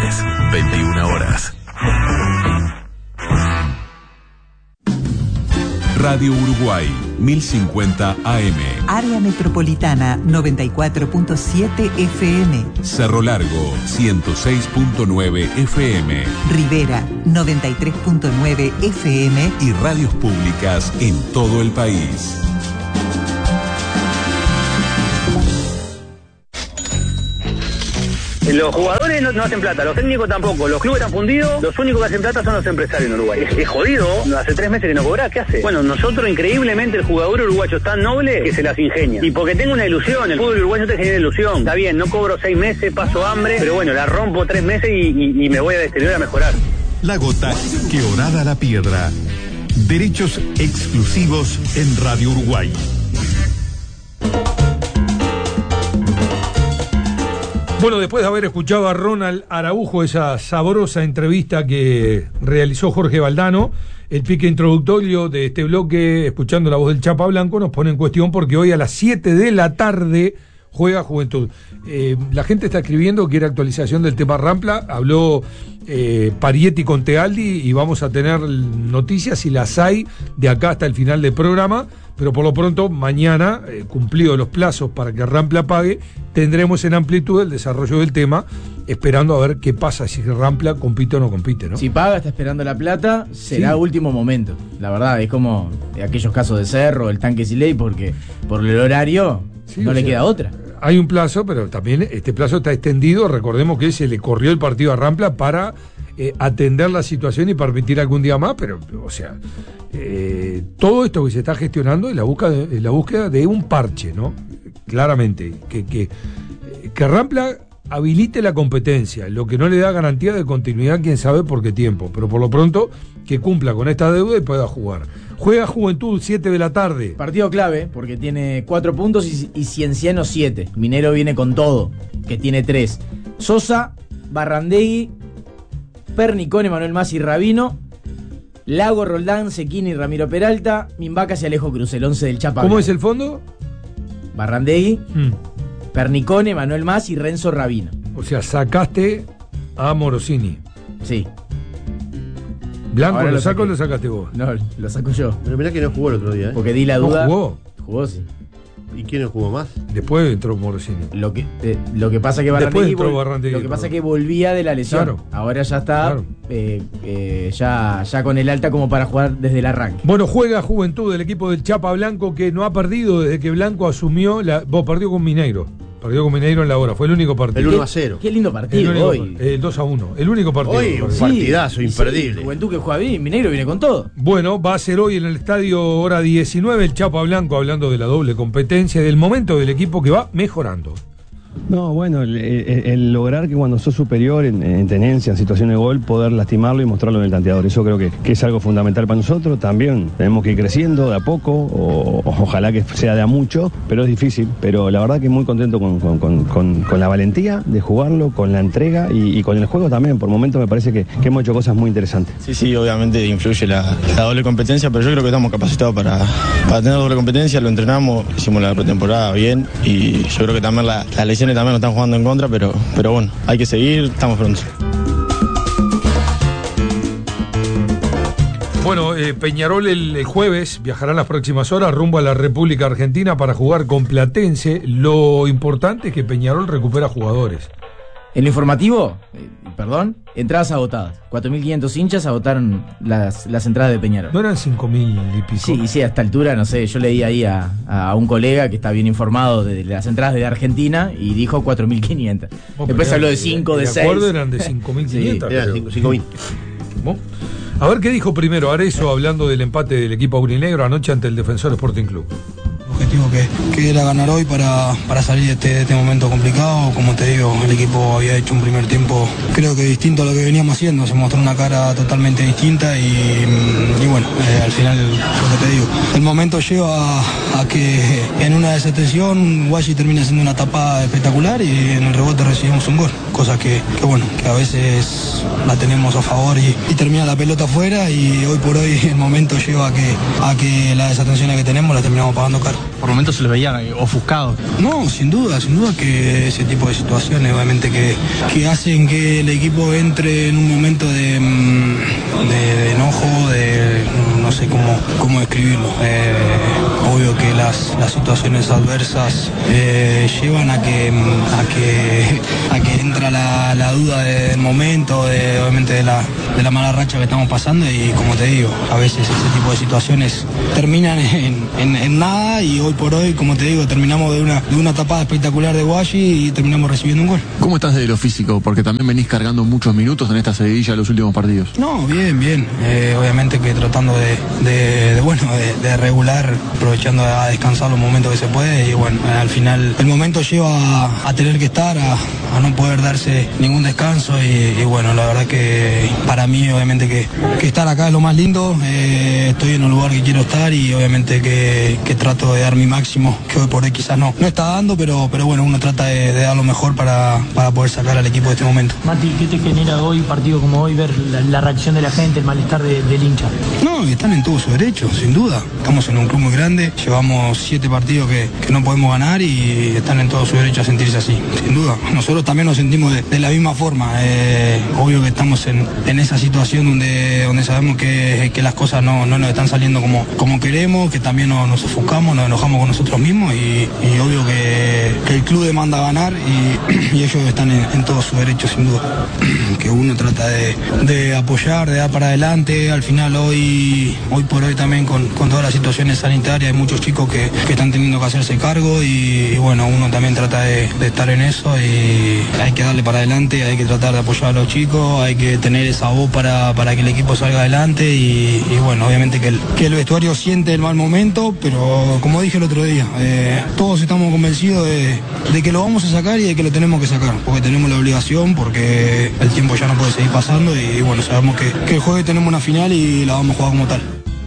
Martes, 21 horas. Radio Uruguay, 1050 AM. Área Metropolitana, 94.7 FM. Cerro Largo, 106.9 FM. Rivera, 93.9 FM. Y radios públicas en todo el país. Los jugadores no hacen plata, los técnicos tampoco, los clubes están fundidos, los únicos que hacen plata son los empresarios en Uruguay. Es jodido, hace 3 meses que no cobrás, ¿qué hace? Bueno, nosotros increíblemente el jugador uruguayo es tan noble que se las ingenia. Y porque tengo una ilusión, el fútbol uruguayo te genera ilusión. Está bien, no cobro 6 meses, paso hambre, pero bueno, la rompo 3 meses y me voy al exterior a mejorar. La gota que horada la piedra. Derechos exclusivos en Radio Uruguay. Bueno, después de haber escuchado a Ronald Araujo, esa sabrosa entrevista que realizó Jorge Valdano, el pique introductorio de este bloque, escuchando la voz del Chapa Blanco, nos pone en cuestión porque hoy a las 7 de la tarde juega Juventud. La gente está escribiendo que era actualización del tema Rampla, habló Parietti con Tealdi y vamos a tener noticias si las hay de acá hasta el final del programa, pero por lo pronto mañana, cumplidos los plazos para que Rampla pague, tendremos en amplitud el desarrollo del tema, esperando a ver qué pasa, si Rampla compite o no compite, ¿no? Si paga, está esperando la plata, será último momento. La verdad, es como aquellos casos de Cerro, el Tanque Siley, porque por el horario no le queda otra. Hay un plazo, pero también este plazo está extendido. Recordemos que se le corrió el partido a Rampla para atender la situación y permitir algún día más, pero, o sea, todo esto que se está gestionando es la búsqueda de un parche, ¿no? Claramente, que Rampla habilite la competencia, lo que no le da garantía de continuidad, quién sabe por qué tiempo, pero por lo pronto que cumpla con esta deuda y pueda jugar. Juega Juventud, 7 de la tarde. Partido clave, porque tiene 4 puntos y Cienciano 7. Minero viene con todo, que tiene 3. Sosa, Barrandegui, Pernicone, Manuel Masi, Rabino, Lago, Roldán, Sequini, Ramiro Peralta, Mimbacas y Alejo Cruz, el 11 del Chapa. ¿Cómo es el fondo? Barrandegui, Pernicone, Manuel Masi y Renzo Rabino. O sea, sacaste a Morosini. Sí. ¿Blanco ahora lo saco o lo sacaste vos? No, lo saco yo. Pero mirá que no jugó el otro día, ¿eh? Porque di la duda. ¿No jugó? Jugó, sí. ¿Y quién no jugó más? Después entró Morosini. Lo que pasa que Barrandegui, lo que pasa que volvía de la lesión. Claro. Ahora ya está ya con el alta como para jugar desde el arranque. Bueno, juega Juventud, el equipo del Chapa Blanco, que no ha perdido desde que Blanco asumió perdió con Mineiro. Perdió con Mineiro en la hora, fue el único partido. El 1-0. Qué lindo partido hoy. El 2-1, el único partido. Hoy un partidazo imperdible. Sí, Juventud que juega bien, Mineiro viene con todo. Bueno, va a ser hoy en el estadio hora 19 el Chapa Blanco, hablando de la doble competencia, del momento del equipo que va mejorando. No, bueno, el lograr que cuando sos superior en tenencia, en situación de gol, poder lastimarlo y mostrarlo en el tanteador. Eso creo que es algo fundamental para nosotros. También tenemos que ir creciendo de a poco, ojalá que sea de a mucho, pero es difícil. Pero la verdad que muy contento con la valentía de jugarlo, con la entrega y con el juego también. Por momentos me parece que hemos hecho cosas muy interesantes. Sí, obviamente influye la doble competencia, pero yo creo que estamos capacitados para tener doble competencia. Lo entrenamos, hicimos la pretemporada bien y yo creo que también la lesión también nos están jugando en contra, pero bueno, hay que seguir, estamos prontos. Bueno, Peñarol el jueves viajará en las próximas horas rumbo a la República Argentina para jugar con Platense. Lo importante es que Peñarol recupera jugadores. En lo informativo, entradas agotadas. 4.500 hinchas agotaron las entradas de Peñarol. ¿No eran 5.000 y pico? Sí, a esta altura, no sé, yo leí ahí a un colega que está bien informado de las entradas de Argentina y dijo 4.500. Después habló de 5, de 6. De acuerdo, eran de 5.500. Sí, eran 5.000. A ver qué dijo primero Arezzo hablando del empate del equipo aurinegro anoche ante el Defensor Sporting Club. Objetivo que era ganar hoy para salir de este momento complicado. Como te digo, el equipo había hecho un primer tiempo creo que distinto a lo que veníamos haciendo, se mostró una cara totalmente distinta y bueno, al final lo que te digo, el momento lleva a que en una desatención Guayi termina siendo una tapada espectacular y en el rebote recibimos un gol, cosa que bueno, que a veces la tenemos a favor y termina la pelota afuera y hoy por hoy el momento lleva a que las desatenciones que tenemos las terminamos pagando caro. por momentos se los veía ofuscados. No, sin duda que ese tipo de situaciones obviamente que hacen que el equipo entre en un momento de enojo, no sé cómo describirlo. Obvio que las situaciones adversas llevan a que entra la duda del momento, obviamente de la mala racha que estamos pasando, y como te digo, a veces ese tipo de situaciones terminan en nada, y hoy por hoy, como te digo, terminamos de una tapada espectacular de Guayi y terminamos recibiendo un gol. ¿Cómo estás de lo físico? Porque también venís cargando muchos minutos en esta seguidilla de los últimos partidos. No, bien. Obviamente que tratando de regular, aprovechando a descansar los momentos que se puede, y bueno, al final el momento lleva a tener que estar, a no poder darse ningún descanso, y bueno, la verdad que para mí obviamente que estar acá es lo más lindo. Estoy en el lugar que quiero estar, y obviamente que trato de dar mi máximo, que hoy por hoy quizás no está dando, pero bueno, uno trata de dar lo mejor para poder sacar al equipo de este momento. Mati, ¿qué te genera hoy, partido como hoy, ver la reacción de la gente, el malestar del hincha? No, están en todo su derecho, sin duda. Estamos en un club muy grande, llevamos 7 partidos que no podemos ganar, y están en todo su derecho a sentirse así, sin duda. Nosotros también nos sentimos de la misma forma. Obvio que estamos en esa situación donde sabemos que las cosas no nos están saliendo como queremos, que también nos ofuscamos, nos enojamos con nosotros mismos, y obvio que el club demanda ganar, y ellos están en todo su derecho, sin duda. Que uno trata de apoyar, de dar para adelante. Al final hoy por hoy también con todas las situaciones sanitarias hay muchos chicos que están teniendo que hacerse cargo, y bueno, uno también trata de estar en eso, y hay que darle para adelante, hay que tratar de apoyar a los chicos, hay que tener esa voz para que el equipo salga adelante, y bueno, obviamente que el vestuario siente el mal momento, pero como dije el otro día, todos estamos convencidos de que lo vamos a sacar y de que lo tenemos que sacar, porque tenemos la obligación, porque el tiempo ya no puede seguir pasando, y bueno, sabemos que el jueves tenemos una final y la vamos a jugar como tal.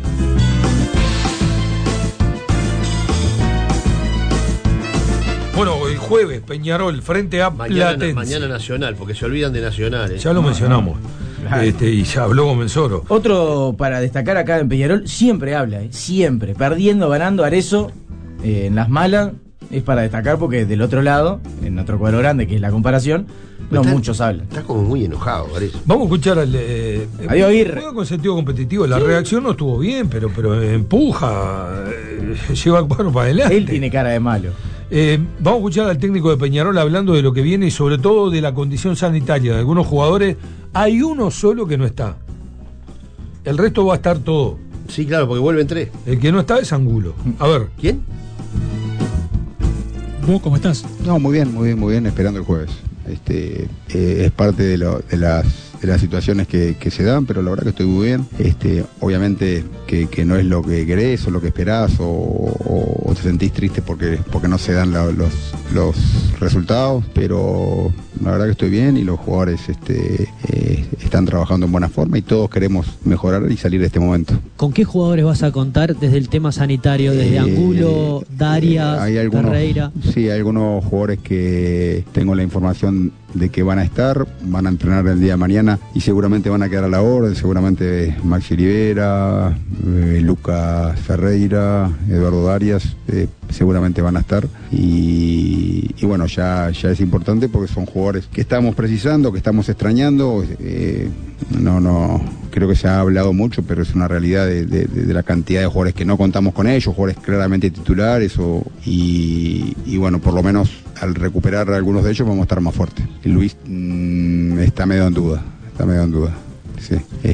Bueno, el jueves, Peñarol frente a Platense. Mañana Nacional, porque se olvidan de Nacional. Ya lo mencionamos. Y ya habló Gomenzoro. Otro para destacar acá en Peñarol, siempre habla, siempre, perdiendo, ganando. Arezzo, en las malas, es para destacar, porque del otro lado, en otro cuadro grande, que es la comparación, muchos hablan. Está como muy enojado, Arezzo. Vamos a escuchar al Adiós, Aguirre. Juega con sentido competitivo. La reacción no estuvo bien, pero empuja, lleva el cuadro para adelante. Él tiene cara de malo. Vamos a escuchar al técnico de Peñarol hablando de lo que viene, y sobre todo de la condición sanitaria de algunos jugadores. Hay uno solo que no está. El resto va a estar todo. Sí, claro, porque vuelven 3. El que no está es Angulo. A ver. ¿Quién? ¿Vos cómo estás? No, muy bien, esperando el jueves. Es parte de las situaciones que se dan, pero la verdad que estoy muy bien. Obviamente que no es lo que querés o lo que esperás, o te sentís triste porque no se dan los resultados, pero la verdad que estoy bien, y los jugadores están trabajando en buena forma, y todos queremos mejorar y salir de este momento. ¿Con qué jugadores vas a contar desde el tema sanitario? Desde Angulo, Darias, Ferreira. Sí, hay algunos jugadores que tengo la información de que van a entrenar el día de mañana, y seguramente van a quedar a la orden. Seguramente Maxi Olivera, Lucas Ferreira, Eduardo Darias, seguramente van a estar, y bueno, ya es importante, porque son jugadores que estamos precisando, que estamos extrañando. No creo que se ha hablado mucho, pero es una realidad de la cantidad de jugadores que no contamos con ellos, jugadores claramente titulares, y bueno, por lo menos al recuperar algunos de ellos vamos a estar más fuertes. Luis está medio en duda. Sí.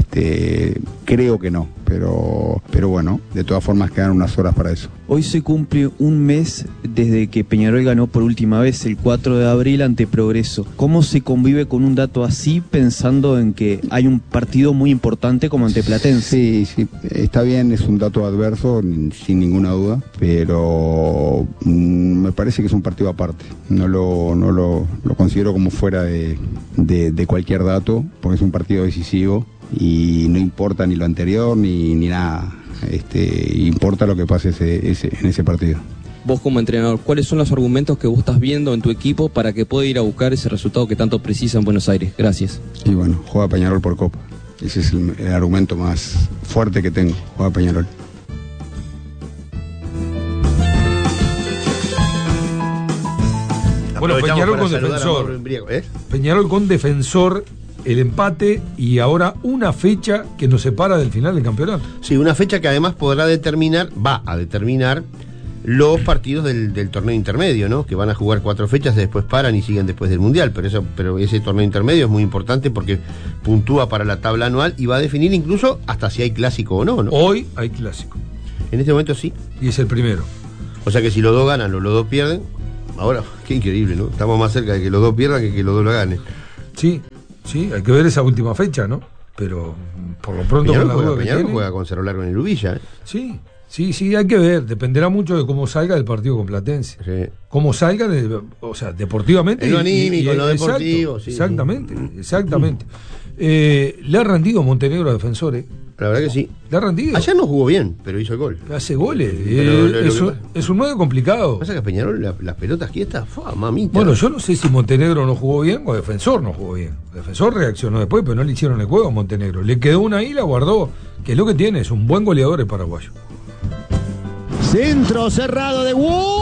Creo que no, pero bueno, de todas formas quedan unas horas para eso. Hoy se cumple un mes desde que Peñarol ganó por última vez el 4 de abril ante Progreso. ¿Cómo se convive con un dato así, pensando en que hay un partido muy importante como ante Platense? Sí, está bien, es un dato adverso, sin ninguna duda, pero me parece que es un partido aparte. No lo considero como fuera de cualquier dato, porque es un partido decisivo, y no importa ni lo anterior ni nada. Importa lo que pase en ese partido. Vos como entrenador, ¿cuáles son los argumentos que vos estás viendo en tu equipo para que pueda ir a buscar ese resultado que tanto precisa en Buenos Aires? Gracias. Y bueno, juega Peñarol por Copa. Ese es el argumento más fuerte que tengo, juega Peñarol. Bueno, Peñarol con Defensor. Peñarol con Defensor, el empate y ahora una fecha que nos separa del final del campeonato. Sí, una fecha que además va a determinar los partidos del torneo intermedio, ¿no? Que van a jugar 4 fechas, después paran y siguen después del Mundial. Pero ese torneo intermedio es muy importante porque puntúa para la tabla anual y va a definir incluso hasta si hay clásico o no, ¿no? Hoy hay clásico. En este momento sí. Y es el primero. O sea que si los dos ganan o los dos pierden, ahora, qué increíble, ¿no? Estamos más cerca de que los dos pierdan que los dos lo ganen. Sí, hay que ver esa última fecha, ¿no? Pero por lo pronto Peñarol juega con Cerro Largo en el Ubilla, ¿eh? Sí, hay que ver. Dependerá mucho de cómo salga el partido con Platense. Sí. Cómo salga, deportivamente. En lo anímico, en lo deportivo. Sí, exactamente. Le ha rendido Montenegro a Defensor, ¿eh? La verdad que sí. Le ha rendido. Ayer no jugó bien, pero hizo el gol. Hace goles. Es un 9 complicado. Pasa que a Peñarol las pelotas quiestas, mamita. Bueno, yo no sé si Montenegro no jugó bien o Defensor no jugó bien. Defensor reaccionó después, pero no le hicieron el juego a Montenegro. Le quedó una ahí, la guardó. Que es lo que tiene, es un buen goleador el paraguayo. Centro cerrado de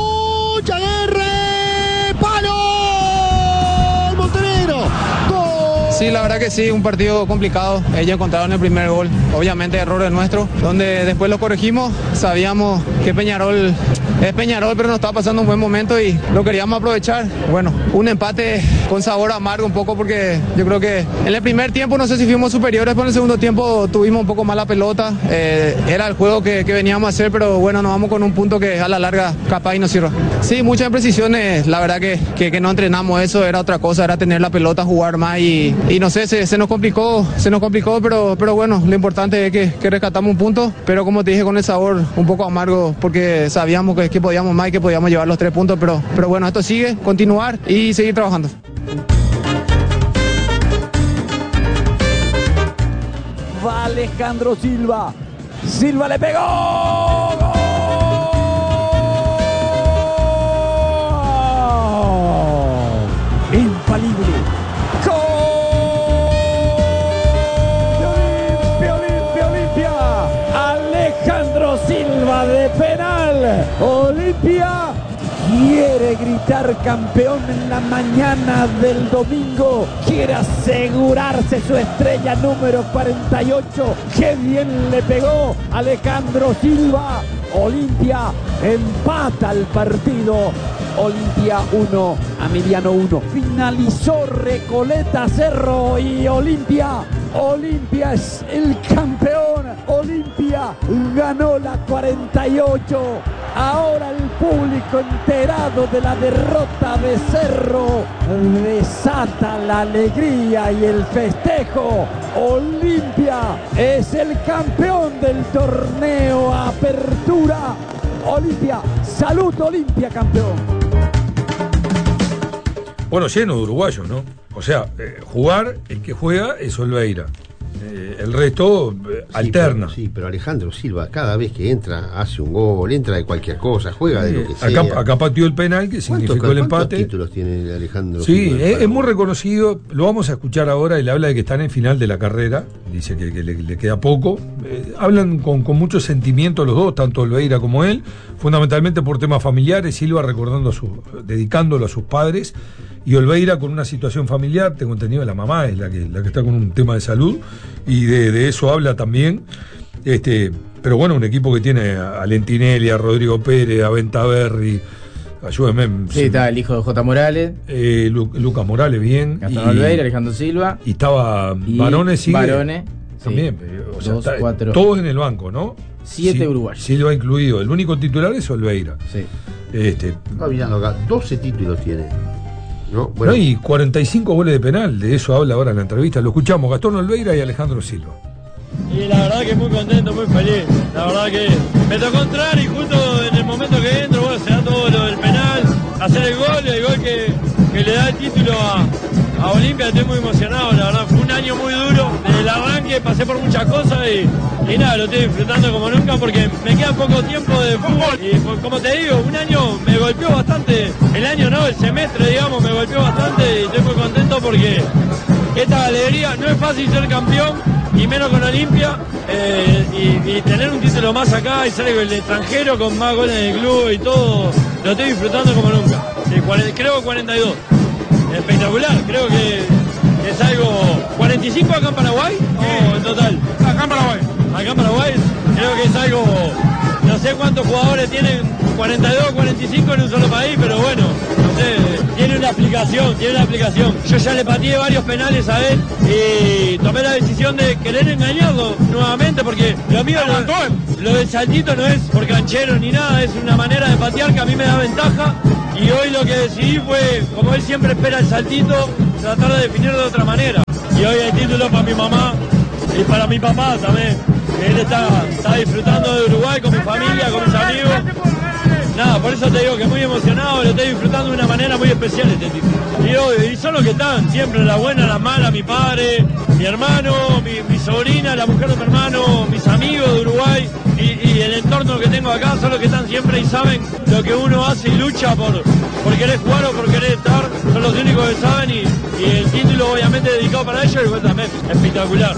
Aguerre. ¡Palo! Montenegro. ¡Gol! Sí, la verdad que sí, un partido complicado. Ellos encontraron el primer gol. Obviamente errores nuestros, donde después lo corregimos. Sabíamos que Peñarol es Peñarol, pero nos estaba pasando un buen momento y lo queríamos aprovechar. Bueno, un empate con sabor amargo un poco porque yo creo que en el primer tiempo no sé si fuimos superiores, pero en el segundo tiempo tuvimos un poco más la pelota. Era el juego que veníamos a hacer, pero bueno, nos vamos con un punto que a la larga capaz y nos sirva. Sí, muchas imprecisiones. La verdad que no entrenamos eso, era otra cosa, era tener la pelota, jugar más y no sé, se nos complicó, pero bueno, lo importante es que rescatamos un punto, pero como te dije, con el sabor un poco amargo porque sabíamos que podíamos más y que podíamos llevar los 3 puntos, pero bueno, esto sigue, continuar y seguir trabajando. Va Alejandro Silva le pegó. ¡Gol! Infalible. Silva de penal. Olimpia quiere gritar campeón en la mañana del domingo. Quiere asegurarse su estrella número 48. Qué bien le pegó Alejandro Silva. Olimpia empata el partido. Olimpia 1, Amiliano 1. Finalizó Recoleta, Cerro y Olimpia es el campeón. Olimpia ganó la 48. Ahora el público enterado de la derrota de Cerro desata la alegría y el festejo. Olimpia es el campeón del torneo Apertura. Olimpia, salud Olimpia, campeón. Bueno, lleno de uruguayos, ¿no? O sea, jugar, el que juega es Olveira. El resto alterna. Pero Alejandro Silva, cada vez que entra, hace un gol, entra de cualquier cosa, juega de lo que sea. Acá pateó el penal, que significó el empate. ¿Cuántos títulos tiene Alejandro Silva? Sí, es muy Paraguay? reconocido. Lo vamos a escuchar ahora. Él habla de que están en final de la carrera. Dice que le queda poco. Hablan con mucho sentimiento los dos, tanto Olveira como él. Fundamentalmente por temas familiares. Silva dedicándolo a sus padres. Y Olveira con una situación familiar, tengo entendido, la mamá es la que está con un tema de salud, y de eso habla también. Pero bueno, un equipo que tiene a Lentinelli, a Rodrigo Pérez, a Ventaverri, ayúdeme. Sí, está el hijo de J. Morales. Lucas Morales, bien. Gastón Olveira, Alejandro Silva. Y estaba Barone, sigue. Barone. También, sí. Todos en el banco, ¿no? 7 uruguayos. Silva incluido. El único titular es Olveira. Sí. Estaba mirando acá, 12 títulos tiene. ¿No? Bueno. No, y 45 goles de penal, de eso habla ahora en la entrevista. Lo escuchamos, Gastón Olveira y Alejandro Silva. Y la verdad que muy contento, muy feliz. La verdad que me tocó entrar y justo en el momento que entro, bueno, se da todo lo del penal, hacer el gol que le da el título a Olimpia. Estoy muy emocionado, la verdad. Fue un año muy duro. Desde el arranque pasé por muchas cosas y nada, lo estoy disfrutando como nunca porque me queda poco tiempo de fútbol. Y como te digo, un año me golpeó bastante. El año no, el semestre, digamos, me golpeó bastante y estoy muy contento porque esta alegría, no es fácil ser campeón y menos con Olimpia, y tener un título más acá y ser el extranjero con más goles en el club y todo, lo estoy disfrutando como nunca. Sí, creo 42. Espectacular, creo que es algo... ¿45 acá en Paraguay o en total? Acá en Paraguay. Acá en Paraguay creo que es algo... No sé cuántos jugadores tienen 42 o 45 en un solo país, pero bueno, no sé, tiene una aplicación. Yo ya le pateé varios penales a él y tomé la decisión de querer engañarlo nuevamente, porque lo mío, lo del saltito no es por canchero ni nada, es una manera de patear que a mí me da ventaja. Y hoy lo que decidí fue, como él siempre espera el saltito, tratar de definirlo de otra manera. Y hoy hay título para mi mamá y para mi papá también. Él está disfrutando de Uruguay con mi familia, con mis amigos. Nada, por eso te digo que muy emocionado, lo estoy disfrutando de una manera muy especial este título. Y son los que están, siempre, la buena, la mala, mi padre, mi hermano, mi sobrina, la mujer de mi hermano, mis amigos de Uruguay y el entorno que tengo acá, son los que están siempre y saben lo que uno hace y lucha por querer jugar o por querer estar, son los únicos que saben y el título obviamente dedicado para ellos y fue también espectacular.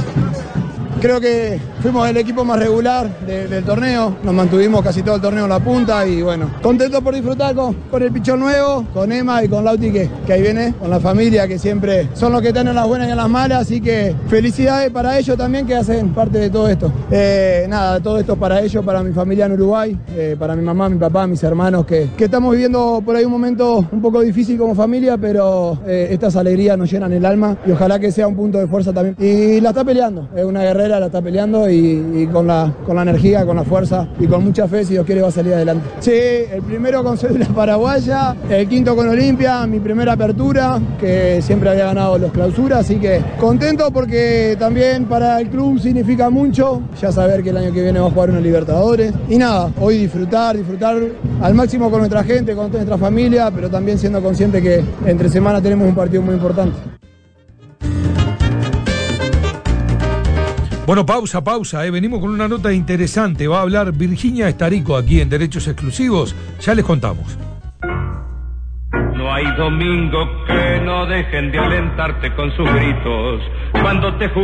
Creo que fuimos el equipo más regular del torneo, nos mantuvimos casi todo el torneo en la punta y bueno, contento por disfrutar con el pichón nuevo, con Emma y con Lauti que ahí viene, con la familia que siempre son los que están en las buenas y en las malas, así que felicidades para ellos también que hacen parte de todo esto. Nada, todo esto para ellos, para mi familia en Uruguay, para mi mamá, mi papá, mis hermanos, que estamos viviendo por ahí un momento un poco difícil como familia, pero estas alegrías nos llenan el alma y ojalá que sea un punto de fuerza también. Y la está peleando, es una guerrera, la está peleando y con la energía, con la fuerza y con mucha fe, si Dios quiere va a salir adelante. Sí, el primero con cédula paraguaya, el quinto con Olimpia, mi primera apertura, que siempre había ganado los clausuras, así que contento porque también para el club significa mucho, ya saber que el año que viene va a jugar unos Libertadores. Y nada, hoy disfrutar al máximo con nuestra gente, con nuestra familia, pero también siendo consciente que entre semana tenemos un partido muy importante. Bueno, pausa. Venimos con una nota interesante. Va a hablar Virginia Estarico aquí en Derechos Exclusivos. Ya les contamos. No hay domingo que no dejen de alentarte con sus gritos. Cuando te